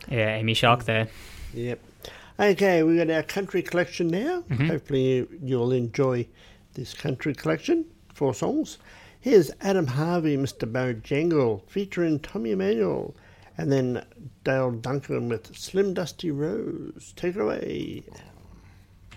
Yeah, Amy Shark there. Yep. Okay, we've got our country collection now. Hopefully you'll enjoy this country collection. 4 songs. Here's Adam Harvey, Mr. Bojangle, featuring Tommy Emmanuel. And then Dale Duncan with Slim Dusty Rose. Take it away.